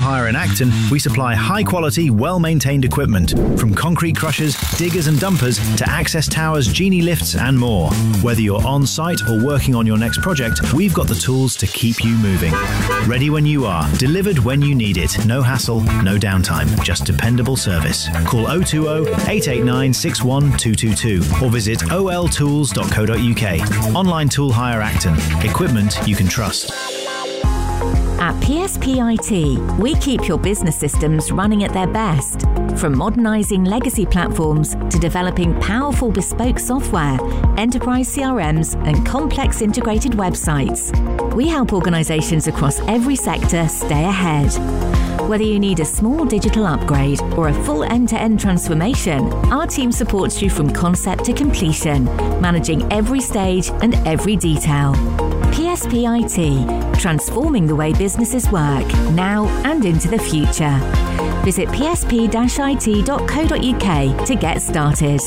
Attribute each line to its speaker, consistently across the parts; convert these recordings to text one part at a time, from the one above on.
Speaker 1: Hire in Acton, we supply high-quality, well-maintained equipment, from concrete crushers, diggers and dumpers to access towers, genie lifts and more. Whether you're on-site or working on your next project, we've got the tools to keep you moving. Ready when you are, delivered when you need it. No hassle, no downtime, just dependable service. Call 020-889-61222 or visit oltools.co.uk. Online tool hire Acton. Equipment you can trust.
Speaker 2: At PSP IT, we keep your business systems running at their best. From modernising legacy platforms to developing powerful bespoke software, enterprise CRMs and complex integrated websites, we help organisations across every sector stay ahead. Whether you need a small digital upgrade or a full end-to-end transformation, our team supports you from concept to completion, managing every stage and every detail. PSP IT, transforming the way businesses work now and into the future. Visit psp-it.co.uk to get started.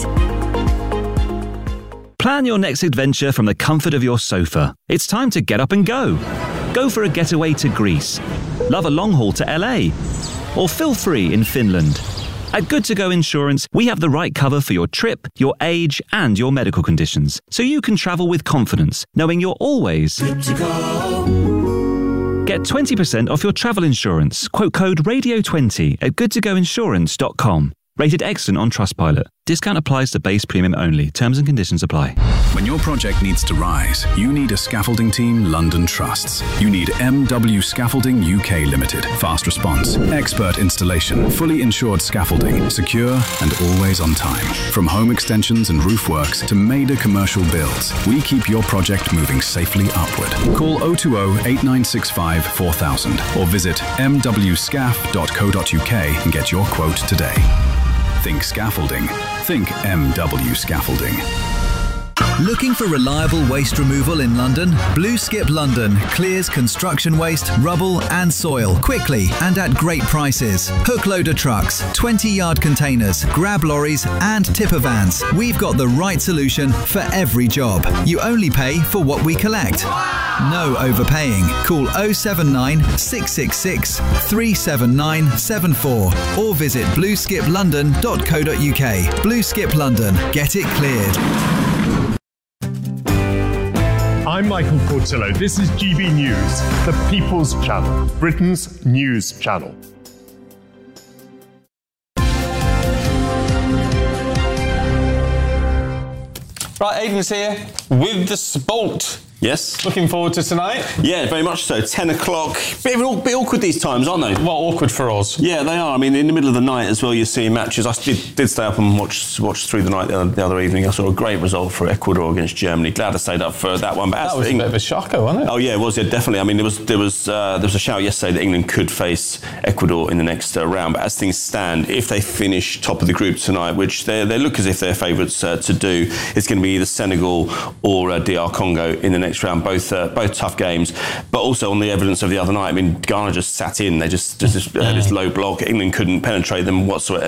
Speaker 3: Plan your next adventure from the comfort of your sofa. It's time to get up and go. Go for a getaway to Greece. Love a long haul to LA. Or feel free in Finland. At Good To Go Insurance, we have the right cover for your trip, your age, and your medical conditions, so you can travel with confidence, knowing you're always good to go. Get 20% off your travel insurance. Quote code RADIO20 at goodtogoinsurance.com. Rated excellent on Trustpilot. Discount applies to base premium only. Terms and conditions apply.
Speaker 4: When your project needs to rise, you need a scaffolding team London trusts. You need MW Scaffolding UK Limited. Fast response, expert installation, fully insured scaffolding, secure and always on time. From home extensions and roof works to major commercial builds, we keep your project moving safely upward. Call 020-8965 4000 or visit mwscaf.co.uk and get your quote today. Think scaffolding. Think MW Scaffolding.
Speaker 5: Looking for reliable waste removal in London? Blue Skip London clears construction waste, rubble and soil quickly and at great prices. Hook loader trucks, 20-yard containers, grab lorries and tipper vans. We've got the right solution for every job. You only pay for what we collect. No overpaying. Call 079 666 37974 or visit blueskiplondon.co.uk. Blue Skip London. Get it cleared.
Speaker 6: I'm Michael Portillo. This is GB News, the People's Channel, Britain's news channel.
Speaker 7: Right, Aidan's here with the sport.
Speaker 8: Yes.
Speaker 7: Looking forward to tonight?
Speaker 8: Yeah, very much so. 10 o'clock. Bit awkward these times, aren't they?
Speaker 7: Well, awkward for us.
Speaker 8: Yeah, they are. I mean, in the middle of the night as well, you're seeing matches. I did stay up and watch through the night the other evening. I saw a great result for Ecuador against Germany. Glad I stayed up for that one. But
Speaker 7: that was a bit of a shocker, wasn't it?
Speaker 8: Oh yeah, it was. Yeah, definitely. I mean, there was a shout yesterday that England could face Ecuador in the next round. But as things stand, if they finish top of the group tonight, which they look as if they're favourites to do, it's going to be either Senegal or DR Congo in the next round. Both tough games, but also on the evidence of the other night. I mean, Ghana just sat in. They just had this low block. England couldn't penetrate them whatsoever,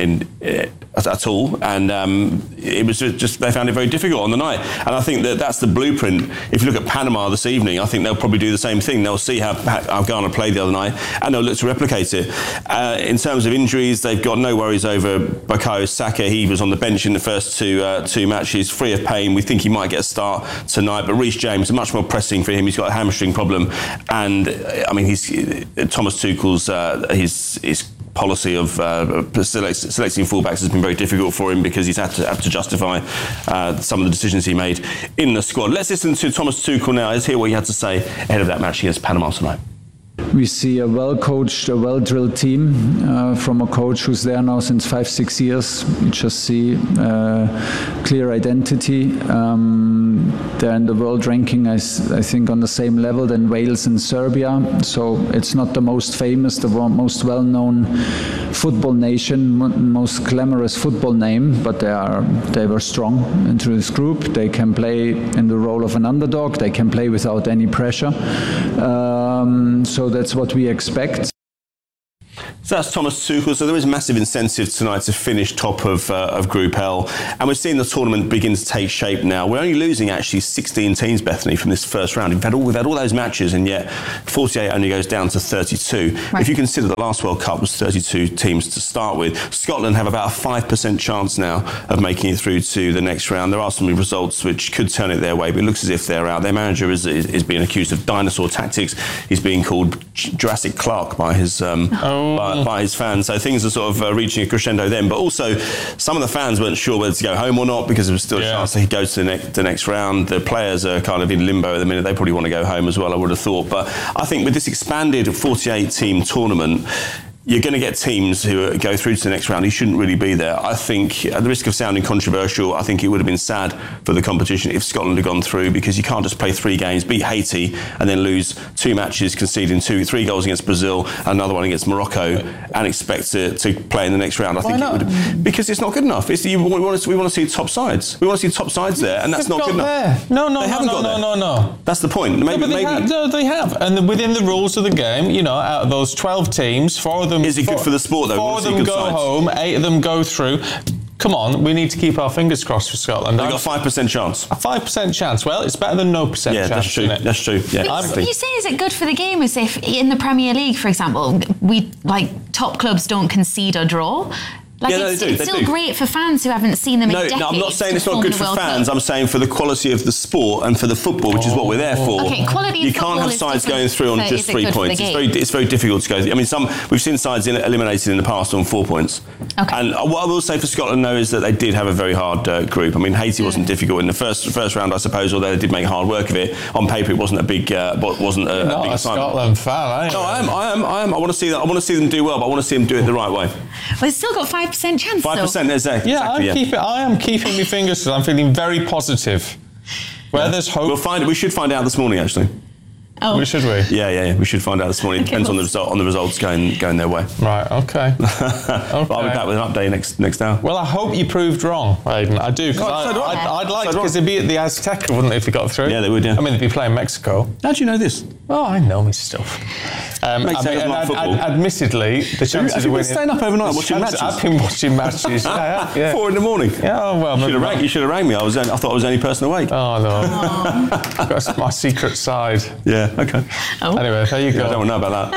Speaker 8: at all, and it was just they found it very difficult on the night. And I think that's the blueprint. If you look at Panama this evening, I think they'll probably do the same thing. They'll see how Ghana played the other night, and they'll look to replicate it. In terms of injuries, they've got no worries over Bukayo Saka. He was on the bench in the first two matches, free of pain. We think he might get a start tonight, but Reece James, much more pressing for him. He's got a hamstring problem, and I mean, Thomas Tuchel's his policy of selecting fullbacks has been very difficult for him because he's had to justify some of the decisions he made in the squad. Let's listen to Thomas Tuchel now. Let's hear what he had to say ahead of that match against Panama tonight.
Speaker 9: We see a well-coached, a well-drilled team from a coach who's there now since 5-6 years. You just see clear identity. They're in the world ranking, I think, on the same level than Wales and Serbia. So it's not the most famous, the most well-known football nation, most glamorous football name, but they were strong into this group. They can play in the role of an underdog. They can play without any pressure. So that's what we expect.
Speaker 8: So that's Thomas Tuchel. So there is massive incentive tonight to finish top of Group L. And we're seeing the tournament begin to take shape now. We're only losing actually 16 teams, Bethany, from this first round. We've had all those matches, and yet 48 only goes down to 32. Right. If you consider the last World Cup was 32 teams to start with, Scotland have about a 5% chance now of making it through to the next round. There are some results which could turn it their way, but it looks as if they're out. Their manager is being accused of dinosaur tactics. He's being called Jurassic Clark by his by his fans. So things are sort of reaching a crescendo then. But also, some of the fans weren't sure whether to go home or not because there was still a chance that he goes to the next round. The players are kind of in limbo at the minute. They probably want to go home as well, I would have thought. But I think with this expanded 48-team tournament, you're going to get teams who go through to the next round who shouldn't really be there. I think, at the risk of sounding controversial, I think it would have been sad for the competition if Scotland had gone through, because you can't just play 3 games, beat Haiti, and then lose 2 matches, conceding 3 goals against Brazil, and another one against Morocco, and expect to play in the next round. I think it would have, because it's not good enough. We want to see top sides. We want to see top sides there, and that's not good enough.
Speaker 7: No.
Speaker 8: That's the point.
Speaker 7: They have. And within the rules of the game, out of those 12 teams, 4 of them.
Speaker 8: Is it good for the sport, though?
Speaker 7: 4 of them go home, 8 of them go through. Come on, we need to keep our fingers crossed for Scotland.
Speaker 8: They've got a 5% chance.
Speaker 7: A 5% chance. Well, it's better than no percent chance.
Speaker 8: That's true. That's true. Yeah,
Speaker 10: you say, is it good for the game as if in the Premier League, for example, top clubs don't concede or draw? It's still great for fans who haven't seen them in decades.
Speaker 8: No, I'm not saying it's not good for fans. I'm saying for the quality of the sport and for the football, which is what we're there for.
Speaker 10: Okay, quality
Speaker 8: you can't have sides going through on just 3 points. It's very difficult to go through. I mean, we've seen sides eliminated in the past on 4 points.
Speaker 10: Okay.
Speaker 8: And what I will say for Scotland, though, is that they did have a very hard group. I mean, Haiti wasn't difficult in the first round, I suppose, although they did make hard work of it. On paper, it wasn't a big assignment.
Speaker 7: Scotland fan,
Speaker 8: No, I am. I want to see that. I want to see them do well, but I want to see them do it the right way.
Speaker 10: Well, it's still got 5% chance.
Speaker 8: 5%, exactly.
Speaker 7: I am keeping my fingers because I'm feeling very positive. Where there's hope.
Speaker 8: We should find out this morning, actually.
Speaker 10: Oh.
Speaker 7: Should we?
Speaker 8: Yeah. We should find out this morning. It depends on the results going their way.
Speaker 7: Right. Okay.
Speaker 8: I'll be back with an update next hour.
Speaker 7: Well, I hope you proved wrong, Aidan. I do. I'd like because they'd be at the Azteca, wouldn't they, if they got through?
Speaker 8: Yeah, they would. Yeah.
Speaker 7: I mean, they'd be playing Mexico.
Speaker 8: How do you know this?
Speaker 7: Oh, I know my stuff. Admittedly, the chances of winning.
Speaker 8: Staying up overnight watching matches.
Speaker 7: I've been watching matches. Yeah.
Speaker 8: 4 a.m.
Speaker 7: Yeah. Oh well.
Speaker 8: You should have rang me. I thought I was the only person awake.
Speaker 7: Oh no. That's my secret side.
Speaker 8: Yeah. Okay.
Speaker 7: Oh. Anyway, there you go.
Speaker 8: I don't want to know about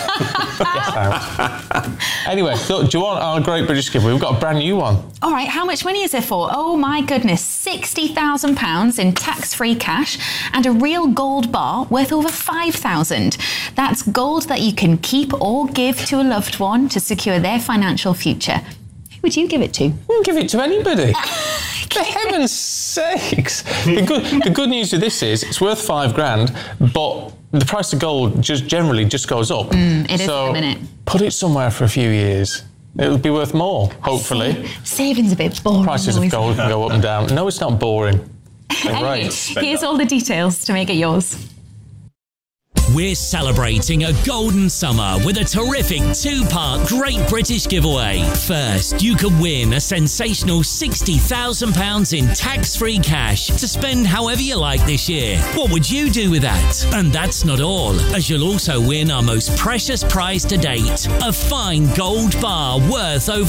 Speaker 8: that.
Speaker 7: Anyway, so do you want our Great British Giveaway? We've got a brand new one.
Speaker 10: All right, how much money is it for? Oh my goodness, £60,000 in tax-free cash and a real gold bar worth over £5,000. That's gold that you can keep or give to a loved one to secure their financial future. Who would you give it to?
Speaker 7: We'll give it to anybody. For heaven's sakes. The good news of this is it's worth £5,000, but the price of gold generally goes up.
Speaker 10: It is at the minute.
Speaker 7: Put it somewhere for a few years. It'll be worth more, hopefully.
Speaker 10: Saving's a bit boring.
Speaker 7: Prices of gold can go up and down. No, it's not boring.
Speaker 10: Anyway, here's all the details to make it yours.
Speaker 11: We're celebrating a golden summer with a terrific 2-part Great British Giveaway. First, you could win a sensational £60,000 in tax-free cash to spend however you like this year. What would you do with that? And that's not all, as you'll also win our most precious prize to date, a fine gold bar worth over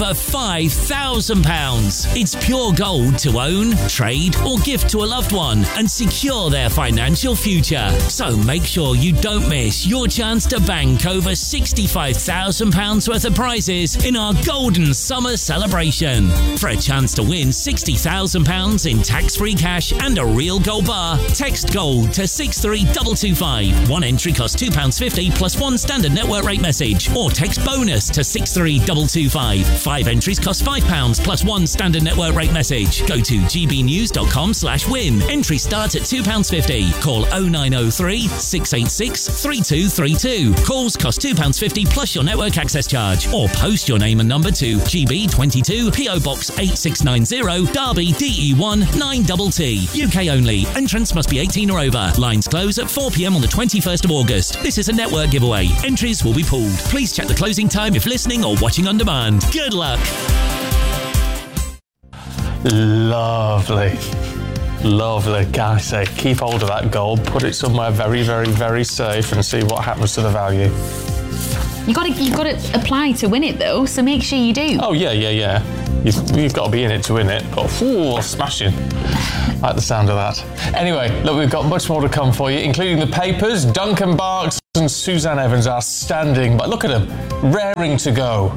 Speaker 11: £5,000. It's pure gold to own, trade, or gift to a loved one and secure their financial future. So make sure you don't miss your chance to bank over £65,000 worth of prizes in our Golden Summer celebration. For a chance to win £60,000 in tax-free cash and a real gold bar, text GOLD to 63225. One entry costs £2.50 plus 1 standard network rate message, or text BONUS to 63225. 5 entries cost £5 plus 1 standard network rate message. Go to gbnews.com/win. Entry starts at £2.50. Call 0903 686 3232. Calls cost £2.50 plus your network access charge, or post your name and number to GB22 PO Box 8690 Derby DE1 9TT. UK only. Entrants must be 18 or over. Lines close at 4 p.m. on the 21st of August. This is a network giveaway. Entries will be pooled. Please check the closing time if listening or watching on demand. Good luck.
Speaker 7: Lovely. Can I say, keep hold of that gold, put it somewhere very, very, very safe and see what happens to the value.
Speaker 10: You've got to apply to win it though, so make sure you do.
Speaker 7: Oh yeah. You've got to be in it to win it. But smashing. I like the sound of that. Anyway, look, we've got much more to come for you, including the papers. Duncan Barks and Suzanne Evans are standing by. Look at them, raring to go.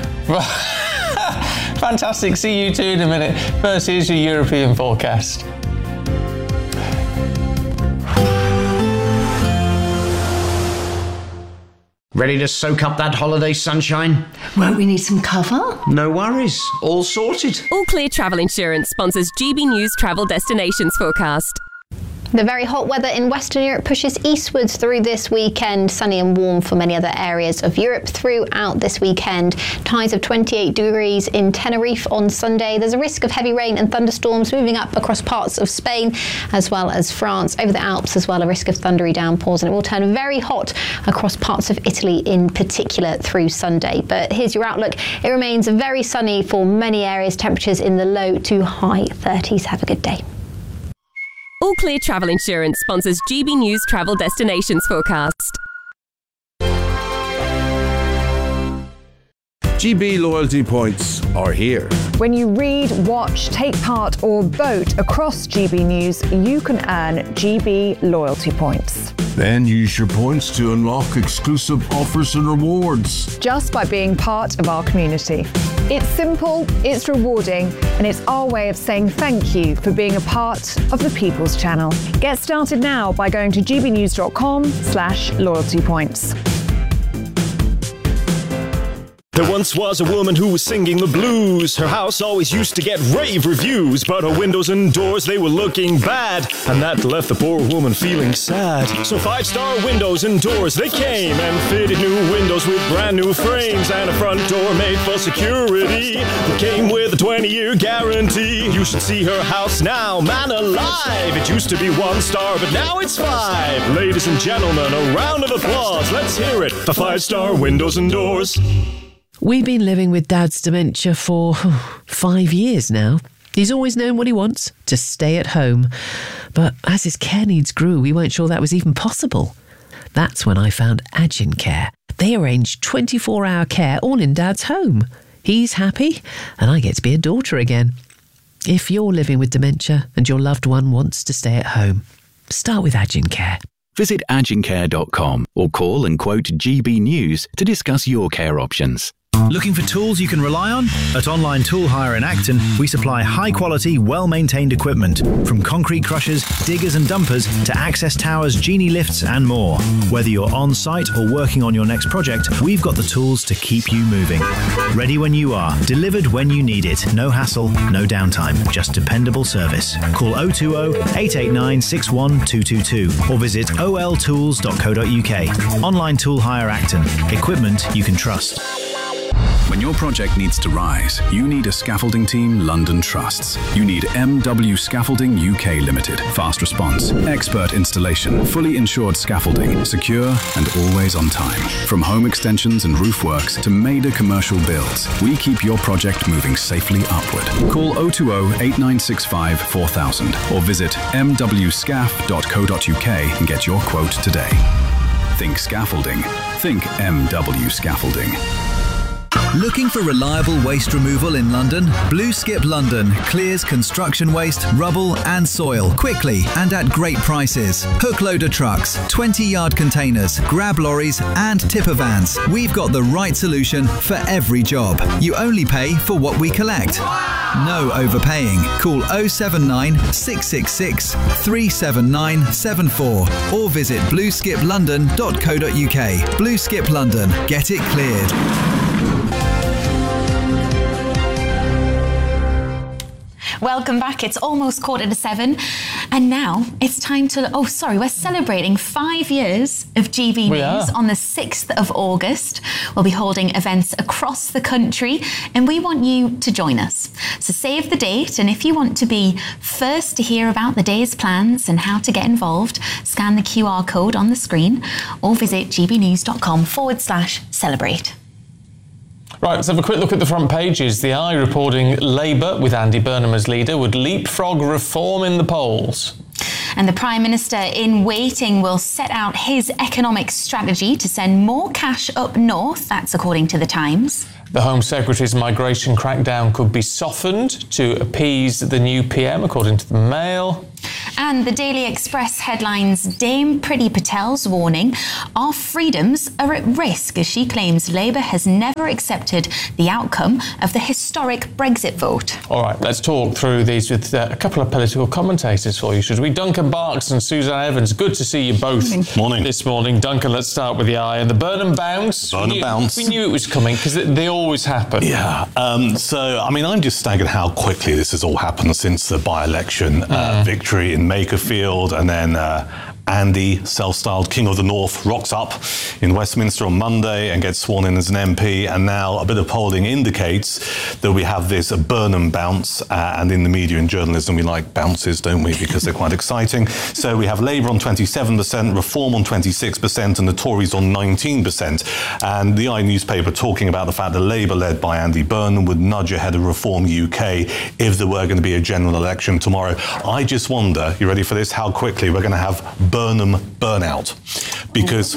Speaker 7: Fantastic. See you two in a minute. First, here's your European forecast.
Speaker 12: Ready to soak up that holiday sunshine?
Speaker 13: Won't we need some cover?
Speaker 12: No worries. All sorted.
Speaker 14: All Clear Travel Insurance sponsors GB News Travel Destinations forecast.
Speaker 15: The very hot weather in Western Europe pushes eastwards through this weekend. Sunny and warm for many other areas of Europe throughout this weekend. Highs of 28 degrees in Tenerife on Sunday. There's a risk of heavy rain and thunderstorms moving up across parts of Spain as well as France. Over the Alps as well, a risk of thundery downpours, and it will turn very hot across parts of Italy in particular through Sunday. But here's your outlook. It remains very sunny for many areas. Temperatures in the low to high 30s. Have a good day.
Speaker 14: All Clear Travel Insurance sponsors GB News Travel Destinations forecast.
Speaker 16: GB loyalty points are here.
Speaker 17: When you read, watch, take part or vote across GB News, you can earn GB loyalty points.
Speaker 16: Then use your points to unlock exclusive offers and rewards.
Speaker 17: Just by being part of our community. It's simple, it's rewarding, and it's our way of saying thank you for being a part of the People's Channel. Get started now by going to gbnews.com/loyalty points.
Speaker 18: There once was a woman who was singing the blues. Her house always used to get rave reviews, but her windows and doors, they were looking bad, and that left the poor woman feeling sad. So 5-star windows and doors, they came and fitted new windows with brand new frames and a front door made for security that came with a 20-year guarantee. You should see her house now, man alive. It used to be 1 star, but now it's 5. Ladies and gentlemen, a round of applause. Let's hear it for 5-star windows and doors.
Speaker 19: We've been living with Dad's dementia for 5 years now. He's always known what he wants, to stay at home. But as his care needs grew, we weren't sure that was even possible. That's when I found Agincare. They arrange 24-hour care all in Dad's home. He's happy, and I get to be a daughter again. If you're living with dementia and your loved one wants to stay at home, start with Agincare.
Speaker 20: Visit agincare.com or call and quote GB News to discuss your care options.
Speaker 1: Looking for tools you can rely on? At Online Tool Hire in Acton, we supply high-quality, well-maintained equipment, from concrete crushers, diggers and dumpers to access towers, genie lifts and more. Whether you're on-site or working on your next project, we've got the tools to keep you moving. Ready when you are, delivered when you need it. No hassle, no downtime, just dependable service. Call 020-889-61222 or visit oltools.co.uk. Online Tool Hire Acton. Equipment you can trust.
Speaker 4: When your project needs to rise, you need a scaffolding team London trusts. You need MW Scaffolding UK Limited. Fast response, expert installation, fully insured scaffolding, secure and always on time. From home extensions and roof works to major commercial builds, we keep your project moving safely upward. Call 020-8965 4000 or visit mwscaf.co.uk and get your quote today. Think scaffolding. Think MW Scaffolding.
Speaker 5: Looking for reliable waste removal in London? Blue Skip London clears construction waste, rubble and soil quickly and at great prices. Hook loader trucks, 20-yard containers, grab lorries and tipper vans. We've got the right solution for every job. You only pay for what we collect. No overpaying. Call 079 666 37974 or visit blueskiplondon.co.uk. Blue Skip London. Get it cleared.
Speaker 10: Welcome back. It's almost 6:45, and now it's time to... Oh, sorry, we're celebrating 5 years of GB News on the 6th of August. We'll be holding events across the country, and we want you to join us. So save the date, and if you want to be first to hear about the day's plans and how to get involved, scan the QR code on the screen or visit gbnews.com/celebrate.
Speaker 7: Right, let's have a quick look at the front pages. The Eye reporting Labour, with Andy Burnham as leader, would leapfrog reform in the polls.
Speaker 10: And the Prime Minister in waiting will set out his economic strategy to send more cash up north. That's according to The Times.
Speaker 7: The Home Secretary's migration crackdown could be softened to appease the new PM, according to the Mail.
Speaker 10: And the Daily Express headlines Dame Priti Patel's warning, our freedoms are at risk as she claims Labour has never accepted the outcome of the historic Brexit vote.
Speaker 7: All right, let's talk through these with a couple of political commentators for you, should we? Duncan Barks and Suzanne Evans, good to see you both.
Speaker 21: Morning.
Speaker 7: This morning. Duncan, let's start with the eye. And the Burnham bounce. We knew it was coming because they always happen.
Speaker 21: Yeah. So, I mean, I'm just staggered how quickly this has all happened since the by-election victory in Makerfield, and then Andy, self-styled King of the North, rocks up in Westminster on Monday and gets sworn in as an MP. And now a bit of polling indicates that we have this Burnham bounce. And in the media and journalism, we like bounces, don't we? Because they're quite exciting. So we have Labour on 27%, Reform on 26%, and the Tories on 19%. And the newspaper talking about the fact that Labour, led by Andy Burnham, would nudge ahead of Reform UK if there were going to be a general election tomorrow. I just wonder, you ready for this, how quickly we're going to have Burnham burnout, because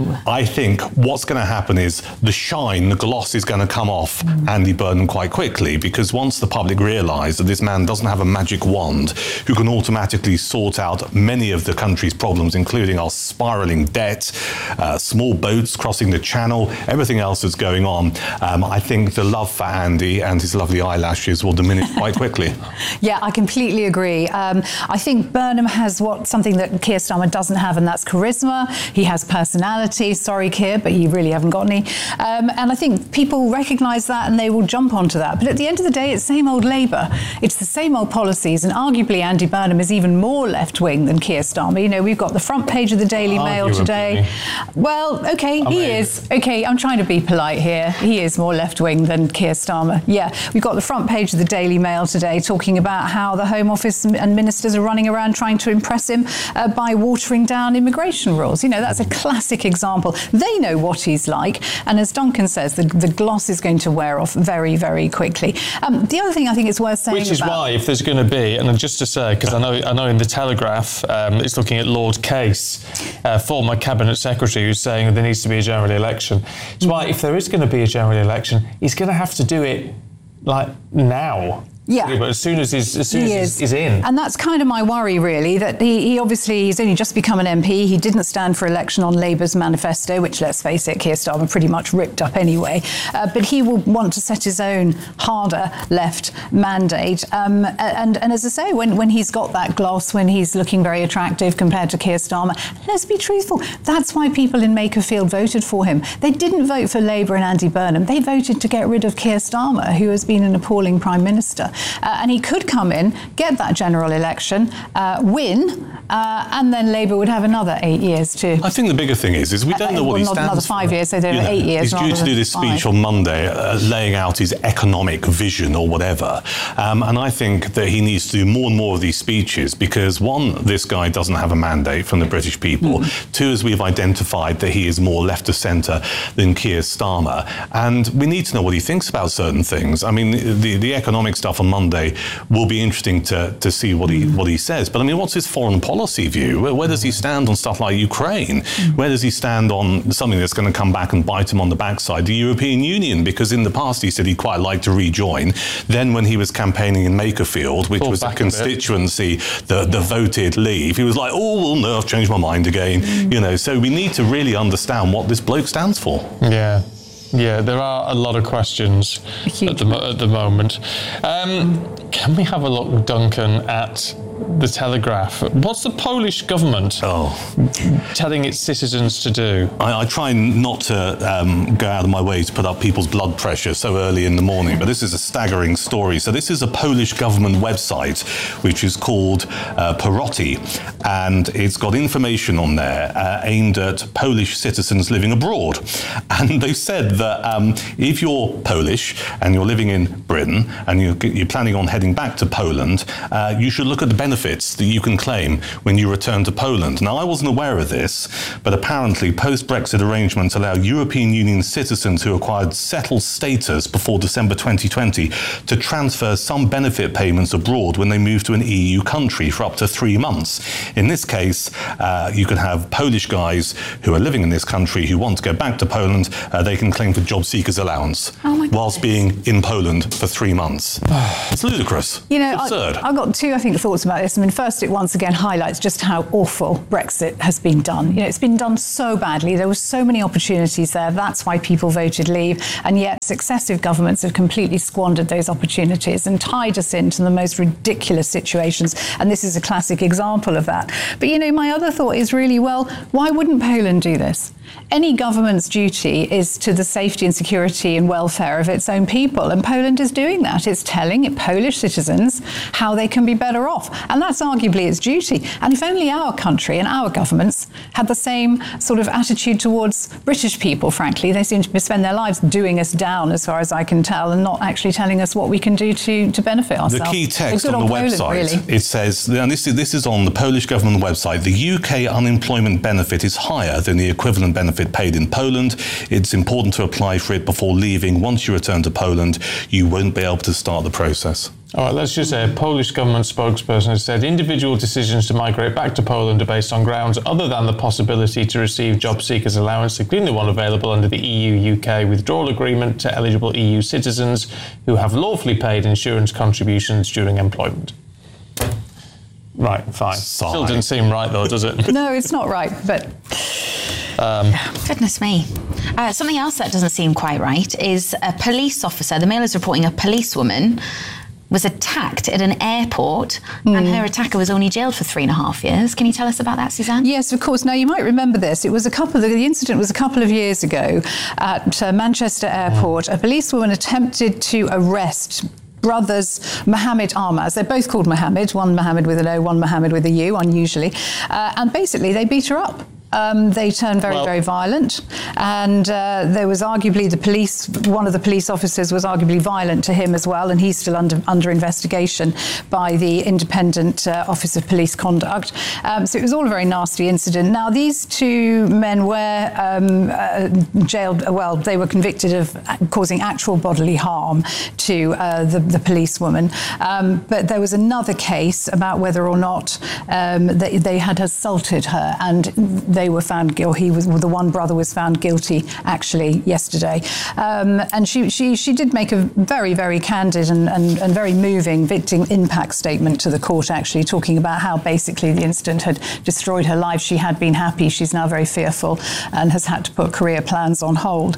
Speaker 21: I think what's going to happen is the gloss is going to come off Andy Burnham quite quickly, because once the public realise that this man doesn't have a magic wand who can automatically sort out many of the country's problems, including our spiralling debt, small boats crossing the channel, everything else that's going on, I think the love for Andy and his lovely eyelashes will diminish quite quickly.
Speaker 22: Yeah, I completely agree. I think Burnham has something that Keir Starmer doesn't have, and that's charisma. He has personality. Sorry, Keir, but you really haven't got any. And I think people recognise that and they will jump onto that. But at the end of the day, it's the same old Labour. It's the same old policies, and arguably Andy Burnham is even more left-wing than Keir Starmer. You know, we've got the front page of the Daily Mail today. Well, OK, he is. OK, I'm trying to be polite here. He is more left-wing than Keir Starmer. Yeah, we've got the front page of the Daily Mail today talking about how the Home Office and ministers are running around trying to impress him by watering down immigration rules. You know, that's a classic example. They know what he's like. And as Duncan says, the gloss is going to wear off very, very quickly. The other thing I think it's worth saying
Speaker 7: Which is why, if there's going to be, and just to say, because I know in the Telegraph, it's looking at Lord Case, former Cabinet Secretary, who's saying there needs to be a general election. It's why, if there is going to be a general election, he's going to have to do it, like, now.
Speaker 22: Yeah,
Speaker 7: but as soon as he's in.
Speaker 22: And that's kind of my worry, really, that he obviously, he's only just become an MP. He didn't stand for election on Labour's manifesto, which, let's face it, Keir Starmer pretty much ripped up anyway. But he will want to set his own harder left mandate. And as I say, when he's got that gloss, when he's looking very attractive compared to Keir Starmer, let's be truthful, that's why people in Makerfield voted for him. They didn't vote for Labour and Andy Burnham. They voted to get rid of Keir Starmer, who has been an appalling Prime Minister. And he could come in, get that general election, win, and then Labour would have another 8 years to...
Speaker 21: I think the bigger thing is we don't know what he stands for.
Speaker 22: Another 5 years, so there are 8 years.
Speaker 21: He's due to do this speech on Monday, laying out his economic vision or whatever. And I think that he needs to do more and more of these speeches because, one, this guy doesn't have a mandate from the British people. Two, as we've identified, that he is more left of centre than Keir Starmer. And we need to know what he thinks about certain things. I mean, the economic stuff on Monday will be interesting to see what he says. But I mean, what's his foreign policy view? Where does he stand on stuff like Ukraine? Where does he stand on something that's going to come back and bite him on the backside, the European Union? Because in the past he said he'd quite like to rejoin. Then when he was campaigning in Makerfield, which was a constituency that voted leave, he was like, oh, well, no, I've changed my mind again. You know, so we need to really understand what this bloke stands for.
Speaker 7: Yeah, there are a lot of questions at the moment. Can we have a look, Duncan, at the Telegraph? What's the Polish government telling its citizens to do?
Speaker 21: I try not to go out of my way to put up people's blood pressure so early in the morning, but this is a staggering story. So this is a Polish government website, which is called Parotti, and it's got information on there aimed at Polish citizens living abroad. And they said that if you're Polish and you're living in Britain and you're planning on heading back to Poland, you should look at the benefits that you can claim when you return to Poland. Now, I wasn't aware of this, but apparently post-Brexit arrangements allow European Union citizens who acquired settled status before December 2020 to transfer some benefit payments abroad when they move to an EU country for up to 3 months. In this case, you can have Polish guys who are living in this country who want to go back to Poland. They can claim for job seekers allowance whilst being in Poland for 3 months. It's ludicrous.
Speaker 22: You know,
Speaker 21: absurd.
Speaker 22: I've got two, I think, thoughts about this. I mean, first, it once again highlights just how awful Brexit has been done. You know, it's been done so badly. There were so many opportunities there. That's why people voted leave. And yet successive governments have completely squandered those opportunities and tied us into the most ridiculous situations. And this is a classic example of that. But, you know, my other thought is really, well, why wouldn't Poland do this? Any government's duty is to the safety and security and welfare of its own people, and Poland is doing that. It's telling Polish citizens how they can be better off, and that's arguably its duty. And if only our country and our governments had the same sort of attitude towards British people, frankly. They seem to spend their lives doing us down, as far as I can tell, and not actually telling us what we can do to benefit ourselves.
Speaker 21: The key text on the website, it says, and this is on the Polish government website, the UK unemployment benefit is higher than the equivalent benefit paid in Poland. It's important to apply for it before leaving. Once you return to Poland, you won't be able to start the process.
Speaker 7: All right, let's just say a Polish government spokesperson has said individual decisions to migrate back to Poland are based on grounds other than the possibility to receive job seekers allowance, including the one available under the EU-UK withdrawal agreement to eligible EU citizens who have lawfully paid insurance contributions during employment. Right, fine. Still doesn't seem right, though, does it?
Speaker 22: No, it's not right, but...
Speaker 10: Goodness me. Something else that doesn't seem quite right is a police officer. The Mail is reporting a policewoman was attacked at an airport and her attacker was only jailed for 3.5 years. Can you tell us about that, Suzanne?
Speaker 22: Yes, of course. Now, you might remember this. The incident was a couple of years ago at Manchester Airport. A policewoman attempted to arrest brothers Mohammed Armaz. They're both called Mohammed, one Mohammed with an O, one Mohammed with a U, unusually. And basically, they beat her up. They turned very violent, and there was arguably one of the police officers was arguably violent to him as well, and he's still under investigation by the Independent Office of Police Conduct. So it was all a very nasty incident. Now, these two men were jailed, well, they were convicted of causing actual bodily harm to the policewoman, but there was another case about whether or not they had assaulted her, and they were found guilty. The one brother was found guilty actually yesterday, and she did make a very candid and very moving victim impact statement to the court, actually talking about how basically the incident had destroyed her life. She had been happy. She's now very fearful and has had to put career plans on hold.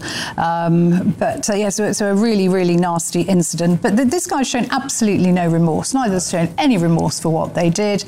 Speaker 22: So a really nasty incident. But this guy's shown absolutely no remorse. Neither has shown any remorse for what they did.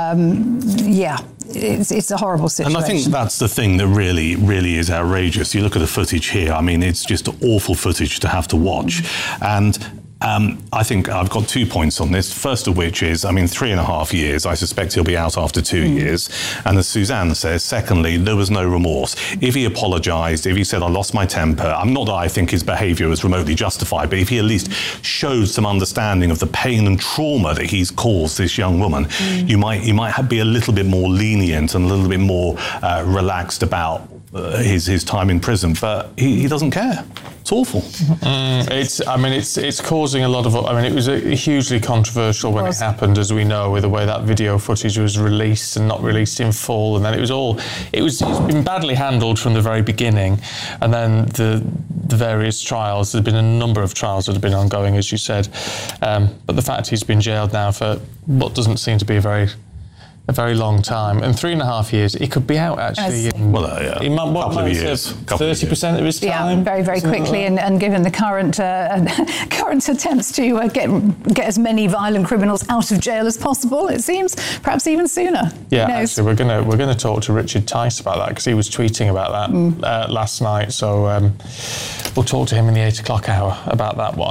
Speaker 22: It's a horrible situation.
Speaker 21: And I think that's the thing that really is outrageous. You look at the footage here, I mean, it's just awful footage to have to watch. And I think I've got 2 points on this. First of which is, 3.5 years. I suspect he'll be out after 2 years. And as Suzanne says, secondly, there was no remorse. If he apologised, if he said, I lost my temper, not that I think his behaviour was remotely justified, but if he at least showed some understanding of the pain and trauma that he's caused this young woman, you might be a little bit more lenient and a little bit more relaxed about his time in prison. But he doesn't care. It's awful.
Speaker 7: It's causing a lot of... it was hugely controversial when it happened, as we know, with the way that video footage was released and not released in full. And then it's been badly handled from the very beginning. And then the various trials, there's been a number of trials that have been ongoing, as you said. But the fact he's been jailed now for what doesn't seem to be a very long time, and 3.5 years, it could be out actually.
Speaker 21: In couple of years,
Speaker 7: 30% of his time.
Speaker 22: Yeah, very quickly, and given the current attempts to get as many violent criminals out of jail as possible, it seems, perhaps even sooner.
Speaker 7: Yeah, actually, we're gonna talk to Richard Tice about that because he was tweeting about that last night. So we'll talk to him in the 8 o'clock hour about that one.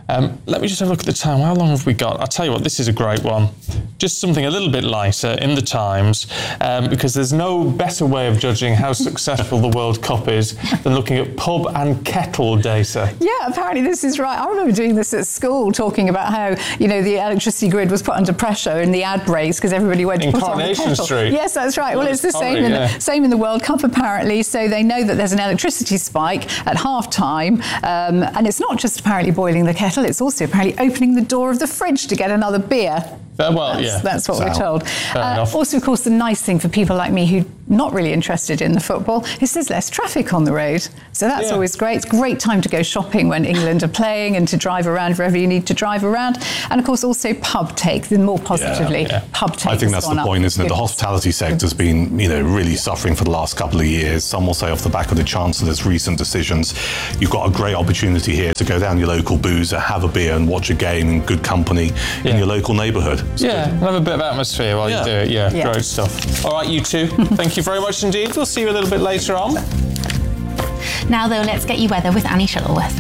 Speaker 7: Let me just have a look at the time. How long have we got? I'll tell you what, this is a great one. Just something a little bit lighter in the Times, because there's no better way of judging how successful the World Cup is than looking at pub and kettle data.
Speaker 22: Yeah, apparently this is right. I remember doing this at school, talking about how, the electricity grid was put under pressure in the ad breaks because everybody went to put on the kettle.
Speaker 7: Coronation Street.
Speaker 22: Yes, that's right. Well, it's the same in the World Cup, apparently. So they know that there's an electricity spike at half-time, and it's not just apparently boiling the kettle, it's also apparently opening the door of the fridge to get another beer. That's what we're told. Also, of course, the nice thing for people like me who are not really interested in the football is there's less traffic on the road. So that's always great. It's a great time to go shopping when England are playing and to drive around wherever you need to drive around. And of course, also pub take, more positively. Pub take.
Speaker 21: I think that's the point, isn't it? The hospitality sector's been, really suffering for the last couple of years. Some will say off the back of the Chancellor's recent decisions, you've got a great opportunity here to go down your local boozer, have a beer and watch a game in good company in your local neighbourhood.
Speaker 7: Have a bit of atmosphere while you do it. Yeah, great stuff. All right, you two, thank you very much indeed. We'll see you a little bit later on.
Speaker 10: Now, though, let's get you weather with Annie Shuttleworth.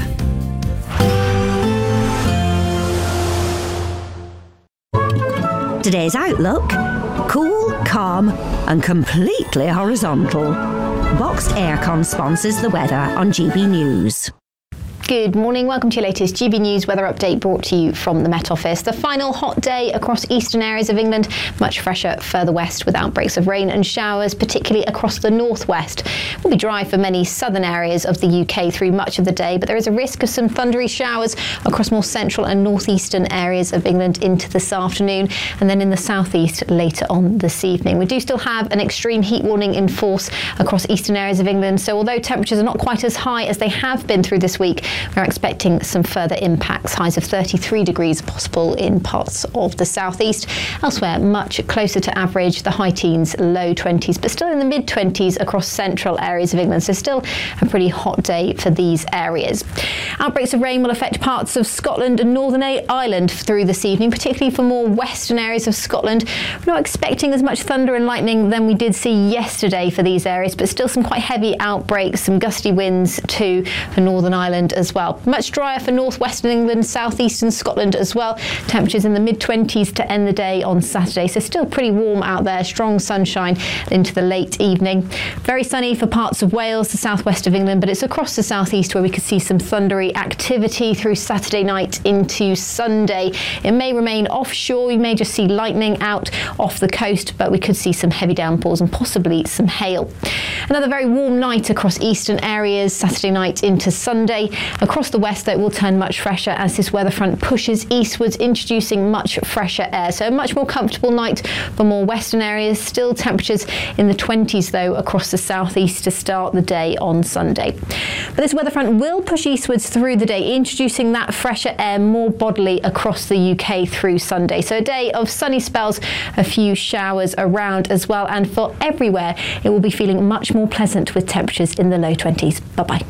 Speaker 2: Today's outlook: cool, calm and completely horizontal. Boxed Aircon sponsors the weather on GB News.
Speaker 15: Good morning, welcome to your latest GB News weather update brought to you from the Met Office. The final hot day across eastern areas of England, much fresher further west with outbreaks of rain and showers, particularly across the northwest. It will be dry for many southern areas of the UK through much of the day, but there is a risk of some thundery showers across more central and northeastern areas of England into this afternoon, and then in the southeast later on this evening. We do still have an extreme heat warning in force across eastern areas of England, so although temperatures are not quite as high as they have been through this week, we're expecting some further impacts. Highs of 33 degrees possible in parts of the southeast. Elsewhere, much closer to average, the high teens, low 20s, but still in the mid-20s across central areas of England. So still a pretty hot day for these areas. Outbreaks of rain will affect parts of Scotland and Northern Ireland through this evening, particularly for more western areas of Scotland. We're not expecting as much thunder and lightning than we did see yesterday for these areas, but still some quite heavy outbreaks, some gusty winds too for Northern Ireland as well. Much drier for northwestern England, southeastern Scotland as well. Temperatures in the mid-20s to end the day on Saturday, so still pretty warm out there. Strong sunshine into the late evening. Very sunny for parts of Wales, the southwest of England, but it's across the southeast where we could see some thundery activity through Saturday night into Sunday. It may remain offshore. We may just see lightning out off the coast, but we could see some heavy downpours and possibly some hail. Another very warm night across eastern areas Saturday night into Sunday. Across the west, though, it will turn much fresher as this weather front pushes eastwards, introducing much fresher air. So a much more comfortable night for more western areas. Still temperatures in the 20s, though, across the southeast to start the day on Sunday. But this weather front will push eastwards through the day, introducing that fresher air more bodily across the UK through Sunday. So a day of sunny spells, a few showers around as well, and for everywhere, it will be feeling much more pleasant with temperatures in the low 20s. Bye-bye.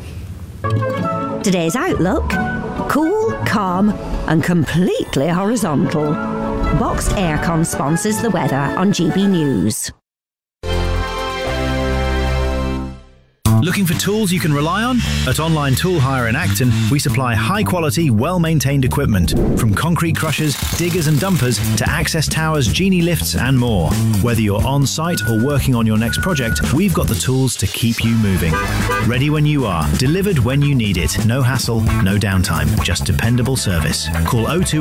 Speaker 2: Today's outlook: cool, calm and completely horizontal. Boxed Aircon sponsors the weather on GB News.
Speaker 1: Looking for tools you can rely on? At Online Tool Hire in Acton, we supply high-quality, well-maintained equipment, from concrete crushers, diggers and dumpers to access towers, genie lifts and more. Whether you're on-site or working on your next project, we've got the tools to keep you moving. Ready when you are, delivered when you need it. No hassle, no downtime, just dependable service. Call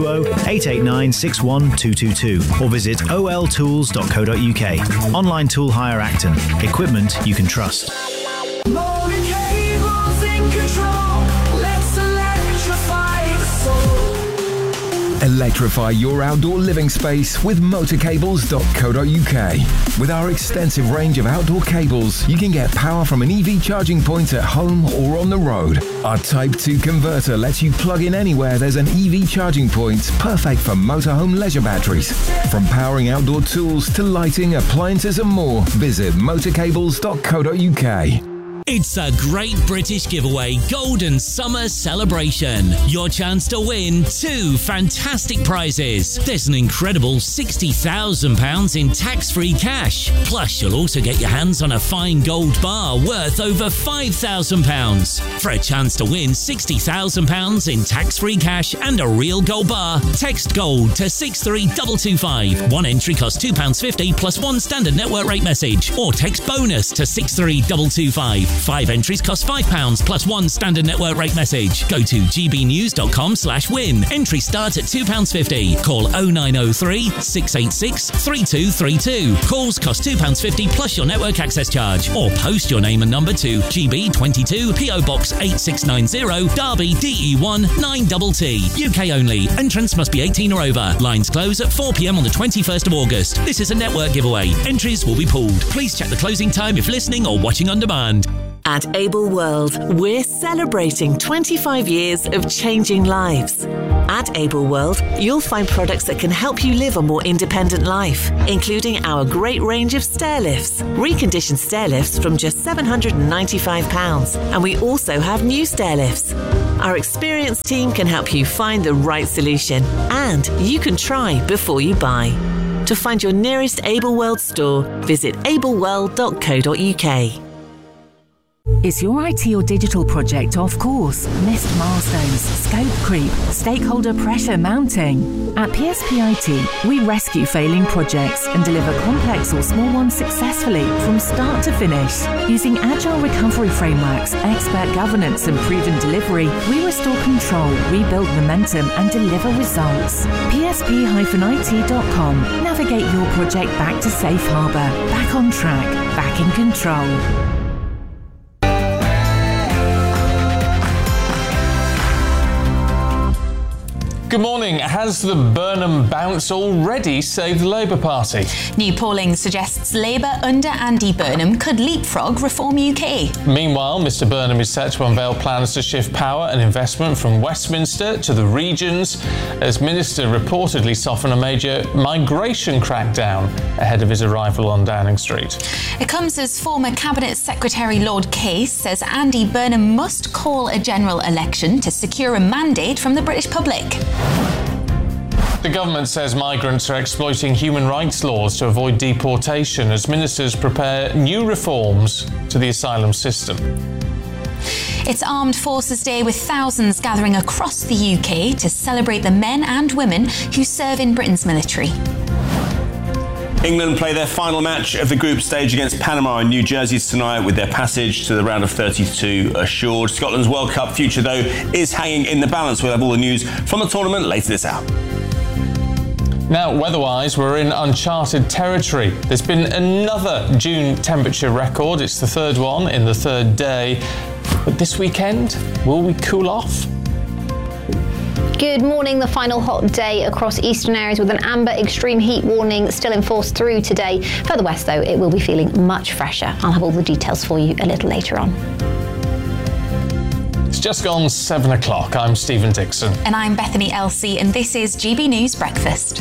Speaker 1: 020-889-61222 or visit oltools.co.uk. Online Tool Hire Acton. Equipment you can trust.
Speaker 3: Motor cables in control. Let's electrify the soul.
Speaker 23: Electrify your outdoor living space with motorcables.co.uk. With our extensive range of outdoor cables, you can get power from an EV charging point at home or on the road. Our Type 2 converter lets you plug in anywhere there's an EV charging point, perfect for motorhome leisure batteries. From powering outdoor tools to lighting, appliances and more, visit motorcables.co.uk.
Speaker 11: It's a great British giveaway Golden Summer Celebration. Your chance to win 2 fantastic prizes. There's an incredible £60,000 in tax-free cash. Plus, you'll also get your hands on a fine gold bar worth over £5,000. For a chance to win £60,000 in tax-free cash and a real gold bar, text GOLD to 63225. One entry costs £2.50 plus one standard network rate message. Or text BONUS to 63225. 5 entries cost £5 plus one standard network rate message. Go to gbnews.com/win. Entry starts at £2.50. Call 0903 686 3232. Calls cost £2.50 plus your network access charge. Or post your name and number to GB22 PO Box 8690 Derby DE1 9TT. UK only. Entrance must be 18 or over. Lines close at 4 p.m. on the 21st of August. This is a network giveaway. Entries will be pulled. Please check the closing time if listening or watching on demand.
Speaker 6: At Able World, we're celebrating 25 years of changing lives. At Able World, you'll find products that can help you live a more independent life, including our great range of stair lifts, reconditioned stair lifts from just £795, and we also have new stair lifts. Our experienced team can help you find the right solution, and you can try before you buy. To find your nearest Able World store, visit ableworld.co.uk.
Speaker 8: Is your IT or digital project off course? Missed milestones, scope creep, stakeholder pressure mounting? At PSP IT, we rescue failing projects and deliver complex or small ones successfully from start to finish. Using agile recovery frameworks, expert governance and proven delivery, we restore control, rebuild momentum and deliver results. PSP-IT.com. Navigate your project back to safe harbour, back on track, back in control.
Speaker 7: Good morning. Has the Burnham bounce already saved the Labour Party?
Speaker 10: New polling suggests Labour under Andy Burnham could leapfrog Reform UK.
Speaker 7: Meanwhile, Mr Burnham is set to unveil plans to shift power and investment from Westminster to the regions as Minister reportedly softened a major migration crackdown ahead of his arrival on Downing Street.
Speaker 10: It comes as former Cabinet Secretary Lord Case says Andy Burnham must call a general election to secure a mandate from the British public.
Speaker 7: The government says migrants are exploiting human rights laws to avoid deportation as ministers prepare new reforms to the asylum system.
Speaker 10: It's Armed Forces Day with thousands gathering across the UK to celebrate the men and women who serve in Britain's military.
Speaker 9: England play their final match of the group stage against Panama in New Jersey tonight with their passage to the round of 32 assured. Scotland's World Cup future, though, is hanging in the balance. We'll have all the news from the tournament later this hour.
Speaker 7: Now, weather-wise, we're in uncharted territory. There's been another June temperature record. It's the third one in the third day. But this weekend, will we cool off?
Speaker 15: Good morning. The final hot day across eastern areas with an amber extreme heat warning still in force through today. Further west, though, it will be feeling much fresher. I'll have all the details for you a little later on.
Speaker 7: It's just gone 7 o'clock. I'm Stephen Dixon.
Speaker 10: And I'm Bethany Elsey, and this is GB News Breakfast.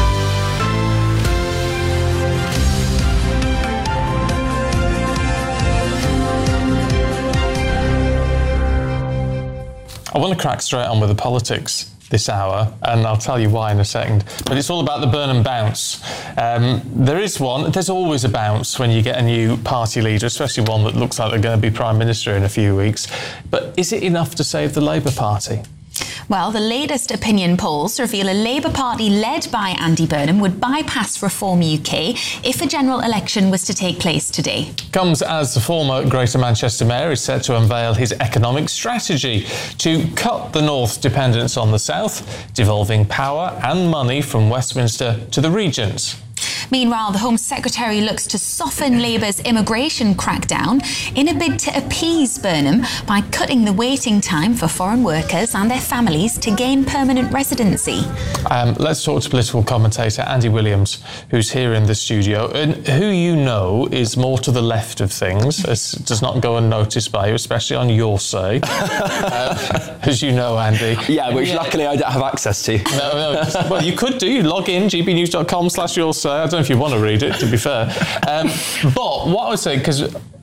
Speaker 7: I want to crack straight on with the politics this hour, and I'll tell you why in a second. But it's all about the Burnham bounce. There is one. There's always a bounce when you get a new party leader, especially one that looks like they're going to be Prime Minister in a few weeks. But is it enough to save the Labour Party?
Speaker 10: Well, the latest opinion polls reveal a Labour Party led by Andy Burnham would bypass Reform UK if a general election was to take place today.
Speaker 7: Comes as the former Greater Manchester Mayor is set to unveil his economic strategy to cut the North's dependence on the South, devolving power and money from Westminster to the regions.
Speaker 10: Meanwhile, the Home Secretary looks to soften Labour's immigration crackdown in a bid to appease Burnham by cutting the waiting time for foreign workers and their families to gain permanent residency.
Speaker 7: Let's talk to political commentator Andy Williams, who's here in the studio, and who you know is more to the left of things. It does not go unnoticed by you, especially on Your Say, as you know, Andy.
Speaker 24: Yeah, which luckily I don't have access to.
Speaker 7: No, well, you could do. Log in, gbnews.com/yoursay. I don't know if you want to read it, to be fair. But what I would say, because